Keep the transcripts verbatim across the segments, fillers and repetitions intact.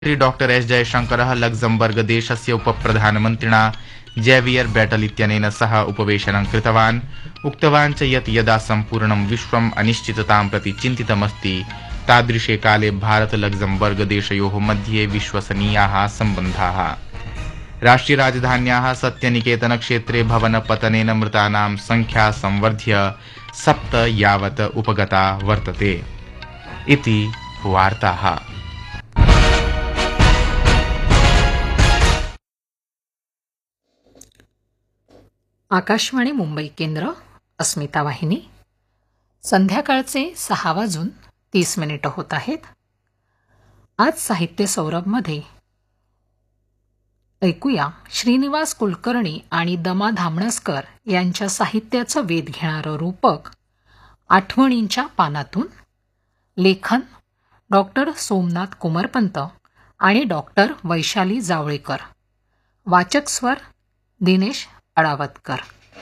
Doctor S जयशंकरः Luxembourg देशस्य उपप्रधानमन्त्रिणा Xavier battle इत्यनेन सह उपवेशनं कृतवान्। उक्तवान् च यत् यदा सम्पूर्णं विश्वम् अनिश्चिततां प्रति चिन्तितमस्ति तादृशे काले भारत लक्समबर्ग देशयोः मध्ये विश्वसनीयाः सम्बन्धाः। राष्ट्रिय राजधान्याः सत्यनिकेतन क्षेत्रे भवनपतनेन मृतानां संख्या संवर्ध्य सप्त यावत् उपगता वर्तते इति वार्ताः। आकाशवाणी मुंबई केंद्र, अस्मिता वाहिनी. संध्याकाळचे सहा वाजून तीस मिनिटं होत आहेत. आज साहित्य सौरभमध्ये ऐकूया श्रीनिवास कुलकर्णी आणि दमा धामणसकर यांच्या साहित्याचं वेध घेणारं रूपक आठवणींच्या पानातून. लेखन डॉक्टर सोमनाथ कोमरपंत आणि डॉक्टर वैशाली जावळेकर. वाचक स्वर दिनेश अडावतकर.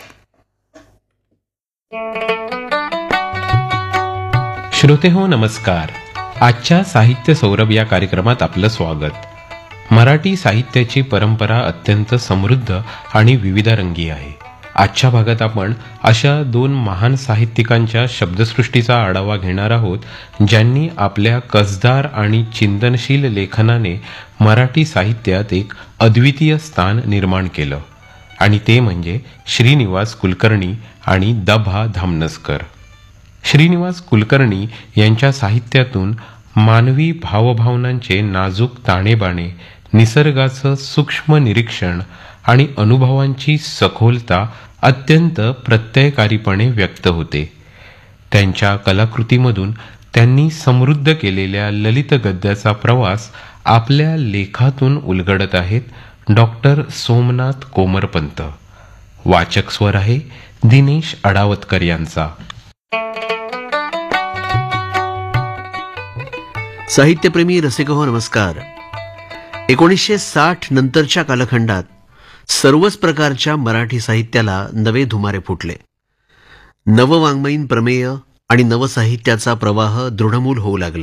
श्रोते हो नमस्कार. आजच्या साहित्य सौरभ या कार्यक्रमात आपलं स्वागत. मराठी साहित्याची परंपरा अत्यंत समृद्ध आणि विविधरंगी आहे. आजच्या भागात आपण अशा दोन महान साहित्यिकांच्या शब्दसृष्टीचा आढावा घेणार आहोत ज्यांनी आपल्या कसदार आणि चिंतनशील लेखनाने मराठी साहित्यात एक अद्वितीय स्थान निर्माण केलं, आणि ते म्हणजे श्रीनिवास कुलकर्णी आणि दभा धामणसकर. श्रीनिवास कुलकर्णी यांच्या साहित्यातून मानवी भावभावनांचे नाजूक ताणेबाणे, निसर्गाचं सूक्ष्म निरीक्षण आणि अनुभवांची सखोलता अत्यंत प्रत्ययकारीपणे व्यक्त होते. त्यांच्या कलाकृतीमधून त्यांनी समृद्ध केलेल्या ललित गद्याचा प्रवास आपल्या लेखातून उलगडत आहेत डॉक्टर सोमनाथ कोमरपंत. वाचक स्वर आहे दिनेश अडावतकर यांचा. साहित्यप्रेमी रसिक हो नमस्कार. एकोणीसशे साठ नंतरच्या कालखंडात सर्वच प्रकारच्या मराठी साहित्याला नवे धुमारे फुटले. नववाङ्मयीन प्रमेय आणि नवसाहित्याचा प्रवाह दृढमूल होऊ लागला.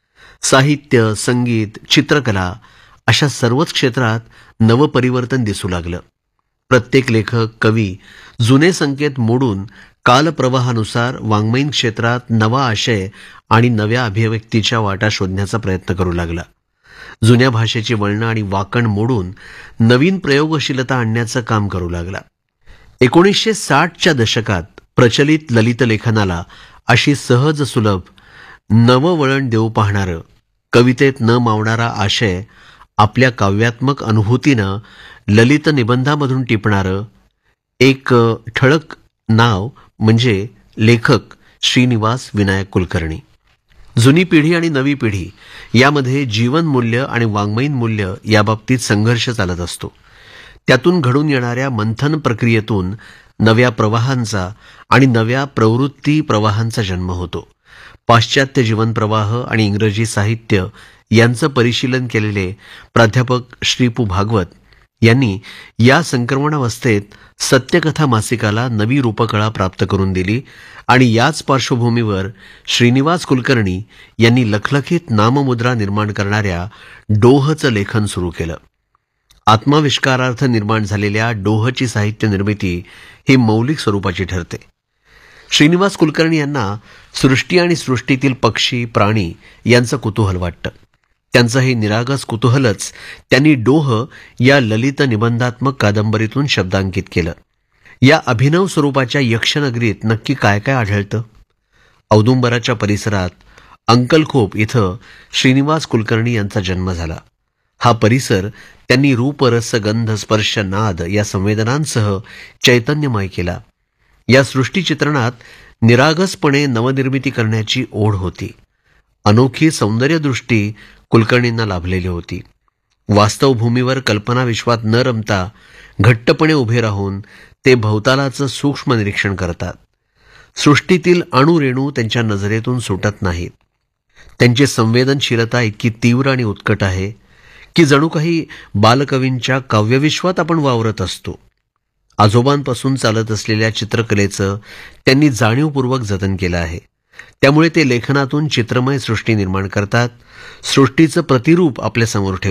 साहित्य, संगीत, चित्रकला अशा सर्वच क्षेत्रात नवपरिवर्तन दिसू लागलं. प्रत्येक लेखक, कवी जुने संकेत मोडून कालप्रवाहानुसार वाङ्मयीन क्षेत्रात नवा आशय आणि नव्या अभिव्यक्तीच्या वाटा शोधण्याचा प्रयत्न करू लागला. जुन्या भाषेची वळणं आणि वाकण मोडून नवीन प्रयोगशीलता आणण्याचं काम करू लागला. एकोणीसशे साठच्या दशकात प्रचलित ललित लेखनाला अशी सहज सुलभ नवं वळण देऊ पाहणारं, कवितेत न मावणारा आशय आपल्या काव्यात्मक अनुभूतीनं ललित निबंधामधून टिपणारं एक ठळक नाव म्हणजे लेखक श्रीनिवास विनायक कुलकर्णी. जुनी पिढी आणि नवी पिढी यामध्ये जीवनमूल्य आणि वाङ्मयीन मूल्य याबाबतीत संघर्ष चालत असतो. त्यातून घडून येणाऱ्या मंथन प्रक्रियेतून नव्या प्रवाहांचा आणि नव्या प्रवृत्ती प्रवाहांचा जन्म होतो. पाश्चात्य जीवनप्रवाह आणि इंग्रजी साहित्य यांचं परिशीलन केलेले प्राध्यापक श्रीपू भागवत यांनी या संक्रमणावस्थेत सत्यकथा मासिकाला नवी रूपकळा प्राप्त करून दिली, आणि याच पार्श्वभूमीवर श्रीनिवास कुलकर्णी यांनी लखलखित नाममुद्रा निर्माण करणाऱ्या डोहचं लेखन सुरू केलं. आत्माविष्कारार्थ निर्माण झालेल्या डोहची साहित्य निर्मिती ही मौलिक स्वरूपाची ठरते. श्रीनिवास कुलकर्णी यांना सृष्टी आणि सृष्टीतील पक्षी, प्राणी यांचं कुतूहल वाटतं. त्यांचं हे निरागस कुतूहलच त्यांनी डोह या ललित निबंधात्मक कादंबरीतून शब्दांकित केलं. या अभिनव स्वरूपाच्या यक्षनगरीत नक्की काय काय आढळतं? औदुंबराच्या परिसरात अंकलखोप इथं श्रीनिवास कुलकर्णी यांचा जन्म झाला. हा परिसर त्यांनी रूप, रस, गंध, स्पर्श, नाद या संवेदनांसह चैतन्यमय केला. या सृष्टीचित्रणात निरागसपणे नवनिर्मिती करण्याची ओढ होती. अनोखी सौंदर्यदृष्टी कुलकर्णींना लाभलेली होती. वास्तव भूमीवर कल्पना विश्वात न रमता घट्टपणे उभे राहून ते भवतालाचं सूक्ष्म निरीक्षण करतात. सृष्टीतील अणुरेणू त्यांच्या नजरेतून सुटत नाहीत. त्यांची संवेदनशीलता इतकी तीव्र आणि उत्कट आहे की जणू काही बालकवींच्या काव्यविश्वात आपण वावरत असतो. आजोबांपासून चालत असलेल्या चित्रकलेचं त्यांनी जाणीवपूर्वक जतन केलं आहे. त्यामुळे ते लेखनातून चित्रमय सृष्टी निर्माण करतात, सृष्टीचं प्रतिरूप आपल्यासमोर ठेवतात.